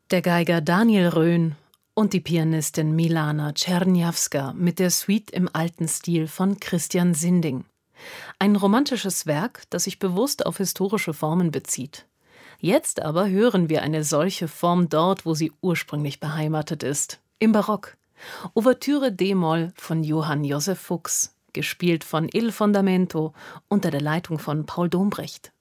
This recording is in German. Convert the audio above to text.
Der Geiger Daniel Röhn und die Pianistin Milana Czerniawska mit der Suite im alten Stil von Christian Sinding. Ein romantisches Werk, das sich bewusst auf historische Formen bezieht. Jetzt aber hören wir eine solche Form dort, wo sie ursprünglich beheimatet ist, im Barock. Ouvertüre d-Moll von Johann Joseph Fuchs, gespielt von Il Fondamento unter der Leitung von Paul Dombrecht.